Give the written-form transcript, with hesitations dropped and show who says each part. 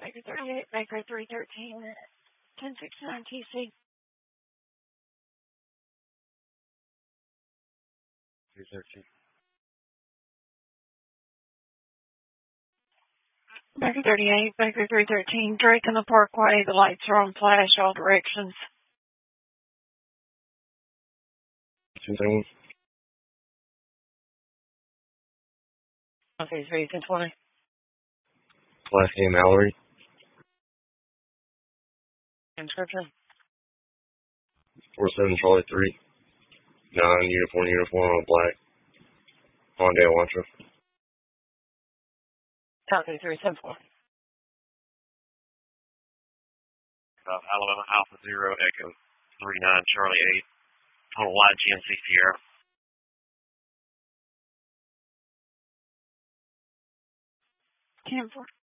Speaker 1: Baker 38, Baker 313, 1069 TC.
Speaker 2: 313.
Speaker 1: Baker 38, Baker 313, Drake in the Parkway. The lights are on flash, all directions.
Speaker 2: 271.
Speaker 1: Okay, 320.
Speaker 2: Last name Mallory.
Speaker 1: Inscription.
Speaker 2: 47 Charlie 3. Non-uniform on black. Hyundai Elantra.
Speaker 1: Copy 374.
Speaker 3: Alabama Alpha Zero Echo 39 Charlie 8. Total wide GNC Sierra.
Speaker 1: 10-4.